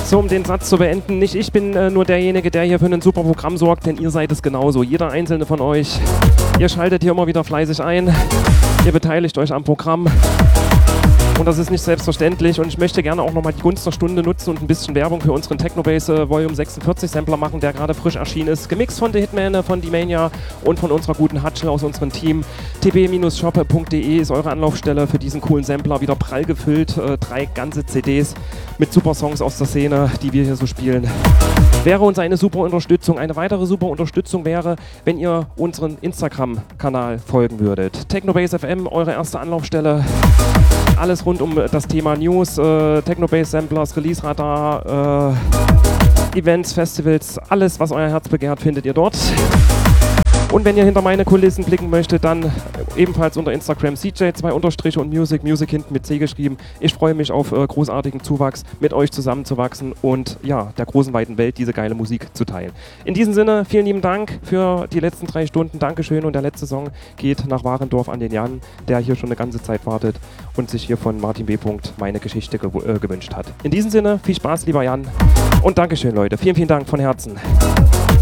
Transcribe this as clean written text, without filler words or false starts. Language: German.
So, um den Satz zu beenden, nicht ich bin nur derjenige, der hier für ein super Programm sorgt, denn ihr seid es genauso. Jeder einzelne von euch. Ihr schaltet hier immer wieder fleißig ein. Ihr beteiligt euch am Programm. Und das ist nicht selbstverständlich und ich möchte gerne auch nochmal die Gunst der Stunde nutzen und ein bisschen Werbung für unseren Technobase Volume 46 Sampler machen, der gerade frisch erschienen ist. Gemixt von The Hitman, von D-Mania und von unserer guten Hatschel aus unserem Team. tb-shop.de ist eure Anlaufstelle für diesen coolen Sampler, wieder prall gefüllt. 3 ganze CDs mit super Songs aus der Szene, die wir hier so spielen. Wäre uns eine super Unterstützung. Eine weitere super Unterstützung wäre, wenn ihr unseren Instagram-Kanal folgen würdet. Technobase FM, eure erste Anlaufstelle. Alles rund um das Thema News, Technobase Samplers, Release Radar, Events, Festivals, alles was euer Herz begehrt, findet ihr dort. Und wenn ihr hinter meine Kulissen blicken möchtet, dann ebenfalls unter Instagram CJ, 2 Unterstriche und Music hinten mit C geschrieben. Ich freue mich auf großartigen Zuwachs, mit euch zusammenzuwachsen und ja, der großen weiten Welt diese geile Musik zu teilen. In diesem Sinne, vielen lieben Dank für die letzten 3 Stunden. Dankeschön und der letzte Song geht nach Warendorf an den Jan, der hier schon eine ganze Zeit wartet und sich hier von Martin B. meine Geschichte gewünscht hat. In diesem Sinne, viel Spaß, lieber Jan und Dankeschön, Leute. Vielen, vielen Dank von Herzen.